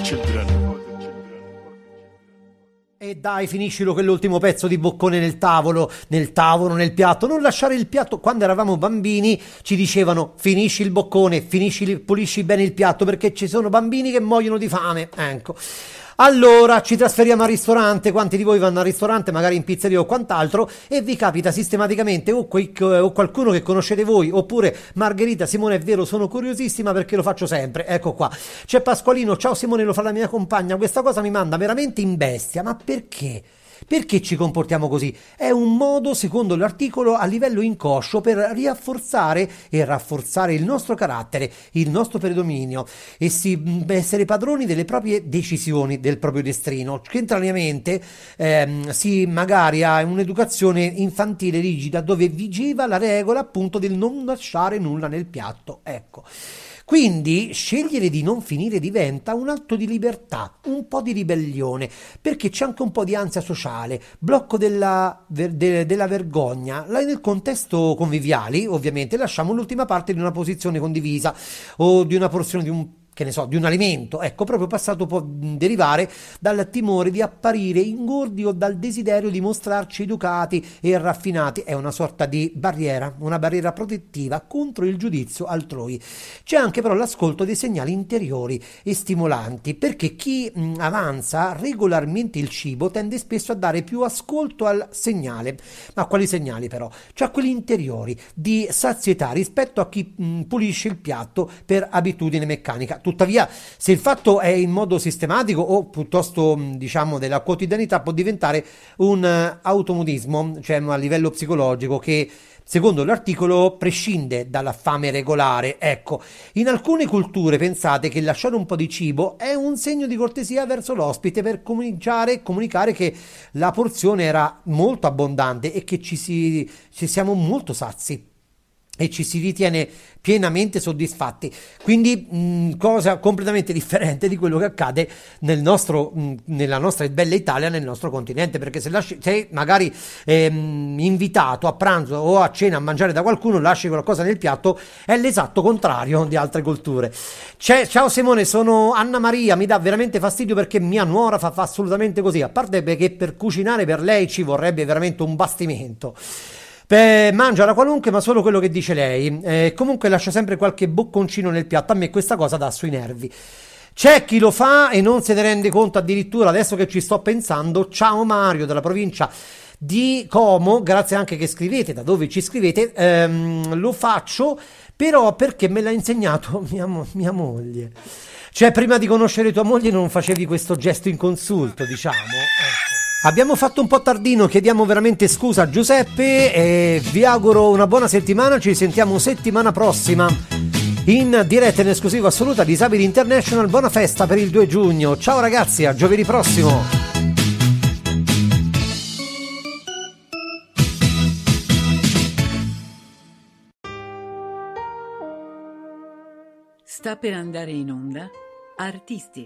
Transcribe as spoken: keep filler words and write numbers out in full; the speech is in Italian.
E dai, finiscilo quell'ultimo pezzo di boccone nel tavolo, nel tavolo, nel piatto, non lasciare il piatto. Quando eravamo bambini ci dicevano finisci il boccone, finisci, pulisci bene il piatto perché ci sono bambini che muoiono di fame, ecco. Allora ci trasferiamo al ristorante. Quanti di voi vanno al ristorante, magari in pizzeria o quant'altro, e vi capita sistematicamente o, quei, o qualcuno che conoscete voi, oppure Margherita, Simone, è vero, sono curiosissima perché lo faccio sempre, ecco qua, c'è Pasqualino, ciao Simone, lo fa la mia compagna, questa cosa mi manda veramente in bestia, ma perché? Perché ci comportiamo così? È un modo, secondo l'articolo, a livello inconscio per rafforzare e rafforzare il nostro carattere, il nostro predominio e si, essere padroni delle proprie decisioni, del proprio destino. Centralmente ehm, si magari ha un'educazione infantile rigida dove vigeva la regola appunto del non lasciare nulla nel piatto. Ecco. Quindi scegliere di non finire diventa un atto di libertà, un po' di ribellione, perché c'è anche un po' di ansia sociale, blocco della, de, della vergogna. Nel contesto conviviali, ovviamente, lasciamo l'ultima parte di una posizione condivisa o di una porzione di un che ne so, di un alimento, ecco, proprio passato può derivare dal timore di apparire ingordi o dal desiderio di mostrarci educati e raffinati. È una sorta di barriera, una barriera protettiva contro il giudizio altrui. C'è anche però l'ascolto dei segnali interiori e stimolanti, perché chi mh, avanza regolarmente il cibo tende spesso a dare più ascolto al segnale. Ma quali segnali però? Cioè quelli interiori, di sazietà rispetto a chi mh, pulisce il piatto per abitudine meccanica. Tuttavia, se il fatto è in modo sistematico o piuttosto, diciamo, della quotidianità, può diventare un uh, automatismo, cioè a livello psicologico, che secondo l'articolo prescinde dalla fame regolare. Ecco, in alcune culture pensate che lasciare un po' di cibo è un segno di cortesia verso l'ospite per comunicare, comunicare che la porzione era molto abbondante e che ci, si, ci siamo molto sazi e ci si ritiene pienamente soddisfatti. Quindi mh, cosa completamente differente di quello che accade nel nostro, mh, nella nostra bella Italia, nel nostro continente, perché se lasci, sei magari ehm, invitato a pranzo o a cena a mangiare da qualcuno, lasci qualcosa nel piatto, è l'esatto contrario di altre culture. C'è, ciao Simone, sono Anna Maria, mi dà veramente fastidio perché mia nuora fa, fa assolutamente così, a parte che per cucinare per lei ci vorrebbe veramente un bastimento. Beh, mangia la qualunque, ma solo quello che dice lei. Eh, comunque lascia sempre qualche bocconcino nel piatto. A me questa cosa dà sui nervi. C'è chi lo fa e non se ne rende conto addirittura, adesso che ci sto pensando. Ciao Mario dalla provincia di Como, grazie anche che scrivete, da dove ci scrivete. Ehm, lo faccio però perché me l'ha insegnato mia, mo- mia moglie. Cioè, prima di conoscere tua moglie non facevi questo gesto inconsulto, diciamo. Ecco. Abbiamo fatto un po' tardino, chiediamo veramente scusa a Giuseppe e vi auguro una buona settimana, ci sentiamo settimana prossima in diretta in esclusiva assoluta Disabili International. Buona festa per il due giugno, ciao ragazzi, a giovedì prossimo. Sta per andare in onda Artisti.